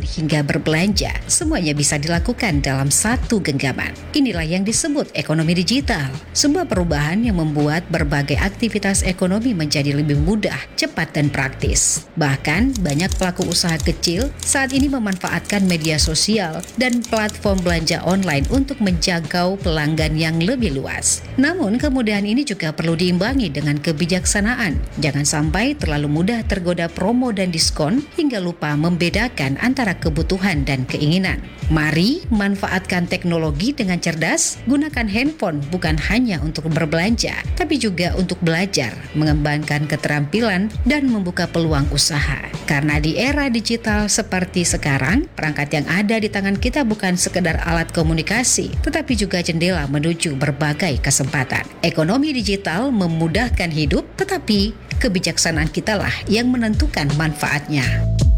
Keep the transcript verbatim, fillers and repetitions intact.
hingga berbelanja, semuanya bisa dilakukan dalam satu genggaman. Inilah yang disebut ekonomi digital, sebuah perubahan yang membuat berbagai aktivitas ekonomi menjadi lebih mudah, cepat, dan praktis. Bahkan, banyak pelaku usaha kecil saat ini memanfaatkan media sosial dan platform belanja online untuk menjangkau pelanggan yang lebih luas. Namun, kemudahan ini juga perlu diimbangi dengan kebijaksanaan. Jangan sampai terlalu mudah tergoda promo dan diskon hingga lupa membedakan antara kebutuhan dan keinginan. Mari manfaatkan teknologi dengan cerdas, gunakan handphone bukan hanya untuk berbelanja, tapi juga untuk belajar, mengembangkan keterampilan, dan membuka peluang usaha. Karena di era digital seperti sekarang, perangkat yang ada di tangan kita bukan sekedar alat komunikasi, tetapi juga jendela menuju berbagai kesempatan. Ekonomi digital memudahkan hidup, tetapi kebijaksanaan kitalah yang menentukan manfaatnya.